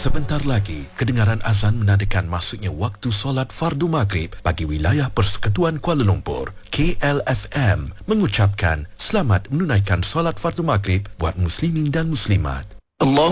Sebentar lagi, kedengaran azan menandakan masuknya waktu solat fardu maghrib bagi wilayah Persekutuan Kuala Lumpur. KLFM mengucapkan selamat menunaikan solat fardu maghrib buat muslimin dan muslimat. Allah